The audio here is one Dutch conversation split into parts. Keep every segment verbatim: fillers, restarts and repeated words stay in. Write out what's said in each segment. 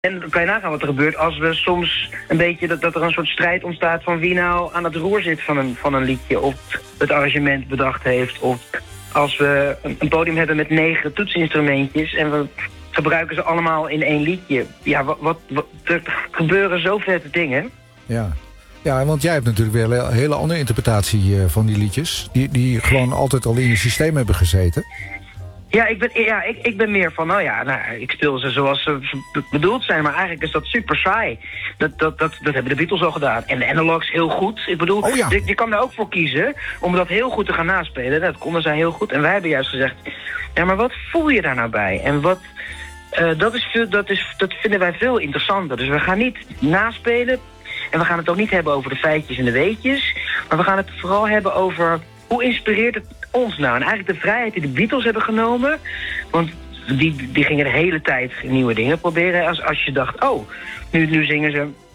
En dan kan je nagaan wat er gebeurt als we soms een beetje... dat, dat er een soort strijd ontstaat van wie nou aan het roer zit van een, van een liedje... of het arrangement bedacht heeft. Of als we een, een podium hebben met negen toetsinstrumentjes... en we gebruiken ze allemaal in één liedje. Ja, wat, wat, wat, er gebeuren zo vette dingen. Ja. Ja, want jij hebt natuurlijk weer een hele andere interpretatie van die liedjes... die, die gewoon altijd al in je systeem hebben gezeten. Ja, ik ben, ja ik, ik ben meer van, nou ja, nou, ik speel ze zoals ze bedoeld zijn... maar eigenlijk is dat super saai. Dat, dat, dat, dat hebben de Beatles al gedaan. En de Analogs heel goed. Ik bedoel, oh ja. je, je kan daar ook voor kiezen om dat heel goed te gaan naspelen. Dat konden zij heel goed. En wij hebben juist gezegd, ja, maar wat voel je daar nou bij? En wat, uh, dat, is veel, dat, is, dat vinden wij veel interessanter. Dus we gaan niet naspelen... en we gaan het ook niet hebben over de feitjes en de weetjes... maar we gaan het vooral hebben over... hoe inspireert het ons nou? En eigenlijk de vrijheid die de Beatles hebben genomen... want die, die gingen de hele tijd nieuwe dingen proberen. Als, als je dacht, oh, nu, nu zingen ze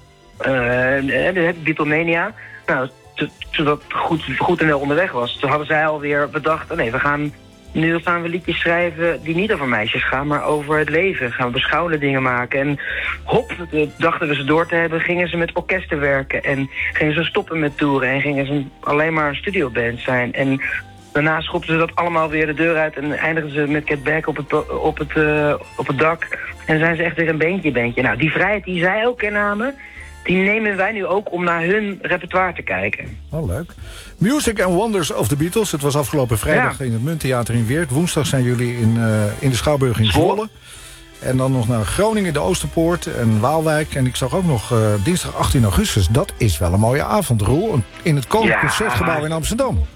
uh, de Beatlemania. Nou, toen dat goed, goed en wel onderweg was... toen hadden zij alweer bedacht... Oh nee, we gaan, nu gaan we liedjes schrijven die niet over meisjes gaan... maar over het leven. Gaan we beschouwende dingen maken. En hop, dachten we ze door te hebben... gingen ze met orkesten werken... en gingen ze stoppen met toeren... en gingen ze alleen maar een studioband zijn... en daarna schopten ze dat allemaal weer de deur uit... en eindigden ze met Get Back op het, op het, uh, op het dak... en zijn ze echt weer een beentje, beentje. Nou, die vrijheid die zij ook innamen... die nemen wij nu ook om naar hun repertoire te kijken. Oh, leuk. Music and Wonders of the Beatles. Het was afgelopen vrijdag ja. in het Munttheater in Weert. Woensdag zijn jullie in, uh, in de Schouwburg in Zwolle. En dan nog naar Groningen, de Oosterpoort en Waalwijk. En ik zag ook nog uh, dinsdag achttien augustus. Dat is wel een mooie avond, Roel. In het Koninklijk ja. Concertgebouw in Amsterdam.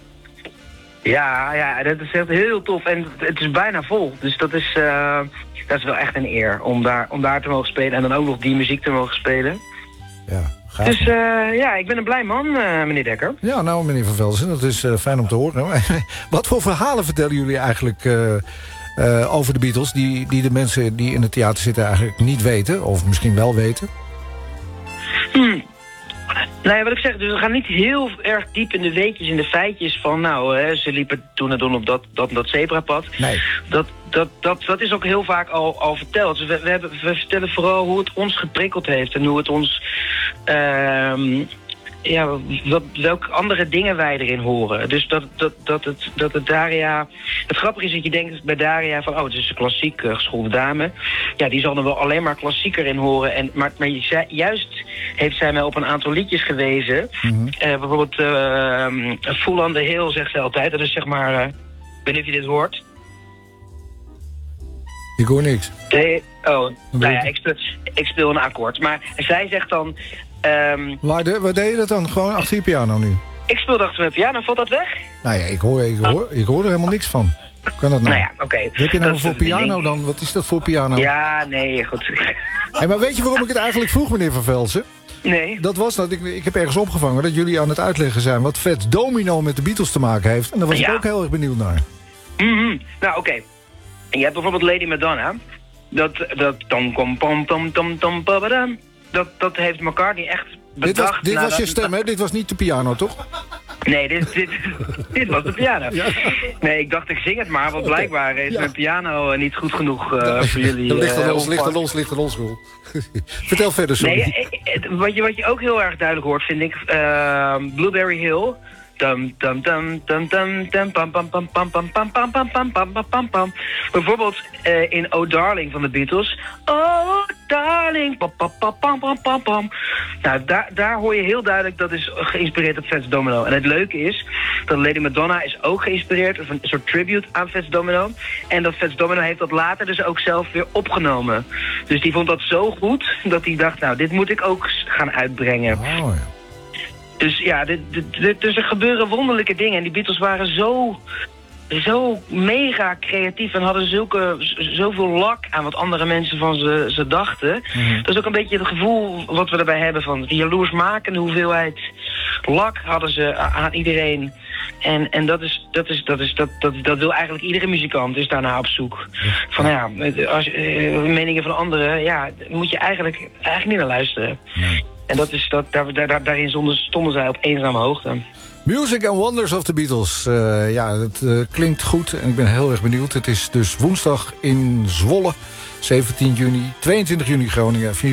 Ja, ja, dat is echt heel tof. En het is bijna vol. Dus dat is, uh, dat is wel echt een eer om daar, om daar te mogen spelen. En dan ook nog die muziek te mogen spelen. Ja, gaaf. Dus uh, ja, ik ben een blij man, uh, meneer Dekker. Ja, nou, meneer Van Velzen, dat is uh, fijn om te horen. Wat voor verhalen vertellen jullie eigenlijk uh, uh, over de Beatles... Die, die de mensen die in het theater zitten eigenlijk niet weten? Of misschien wel weten? Hmm. Nou ja, wat ik zeg, dus we gaan niet heel erg diep in de weetjes, in de feitjes van... nou, hè, ze liepen toen en toen op dat, dat, dat zebrapad. Nee. Dat, dat, dat, dat is ook heel vaak al, al verteld. Dus we, we, hebben, we vertellen vooral hoe het ons geprikkeld heeft... en hoe het ons... Uh, ja, wat, welke andere dingen wij erin horen. Dus dat, dat, dat, het, dat het Daria... Het grappige is dat je denkt bij Daria van... oh, het is een klassiek uh, geschoolde dame. Ja, die zal er wel alleen maar klassieker in horen. En, maar maar juist heeft zij mij op een aantal liedjes gewezen. Mm-hmm. uh, bijvoorbeeld uh, Full on the Hill, zegt zij altijd. Dat is zeg maar... Uh, ik weet niet of je dit hoort. Ik hoor niks. Nee, oh, nou ja, ik speel, ik speel een akkoord. Maar zij zegt dan... Um, waar, de, waar deed je dat dan? Gewoon achter je piano nu? Ik speelde achter mijn piano, valt dat weg? Nou ja, ik hoor, ik hoor, ik hoor er helemaal niks van. Kan dat nou? Nou ja, oké. Okay. Wat heb je nou voor piano dan? Wat is dat voor piano? Ja, nee, goed. Hey, maar weet je waarom ik het eigenlijk vroeg, meneer Van Velzen? Nee. Dat was dat, ik, ik heb ergens opgevangen dat jullie aan het uitleggen zijn... wat Fats Domino met de Beatles te maken heeft. En daar was ja. ik ook heel erg benieuwd naar. Mm-hmm. Nou, oké. Okay. En je hebt bijvoorbeeld Lady Madonna. Dat, dat, tom, tom, tom, tom, tom, tom, tom, dat, dat heeft McCartney echt bedacht. Dit was, dit was dat, je stem, hè? Dit was niet de piano, toch? Nee, dit, dit, dit was de piano. Ja. Nee, ik dacht ik zing het maar, want blijkbaar is ja. mijn piano niet goed genoeg uh, voor jullie. Dat ligt aan ons, uh, ligt aan ons, ligt aan ons, Roel. Vertel verder, sorry. Nee, wat je, wat je ook heel erg duidelijk hoort, vind ik, uh, Blueberry Hill... Dum, dum, dum, dum, dum, dum, pam, pam, pam, pam, pam, pam, pam, pam, pam, pam, pam, pam, pam. Bijvoorbeeld uh, in Oh Darling van de Beatles. Oh Darling, pam, pam, pam, pam, pam, pam, pam. Nou, daar, daar hoor je heel duidelijk dat is geïnspireerd op Fats Domino. En het leuke is dat Lady Madonna is ook geïnspireerd, of een soort tribute aan Fats Domino. En dat Fats Domino heeft dat later dus ook zelf weer opgenomen. Dus die vond dat zo goed dat hij dacht, nou, dit moet ik ook gaan uitbrengen. Oh ja. Dus ja, dit, dit, dit, dus er gebeuren wonderlijke dingen. En die Beatles waren zo, zo mega creatief en hadden zulke, zoveel lak aan wat andere mensen van ze, ze dachten. Mm-hmm. Dat is ook een beetje het gevoel wat we erbij hebben van die jaloersmakende hoeveelheid lak hadden ze aan iedereen. En, en dat, is, dat, is, dat, is, dat, dat, dat wil eigenlijk iedere muzikant is daarna op zoek. Van ja, als, uh, meningen van anderen, ja, moet je eigenlijk, eigenlijk niet naar luisteren. Nee. En dat is, dat, daar, daar, daarin stonden, stonden zij op eenzame hoogte. Music and Wonders of the Beatles. Uh, ja, het uh, klinkt goed en ik ben heel erg benieuwd. Het is dus woensdag in Zwolle, zeventien juni, tweeëntwintig juni Groningen,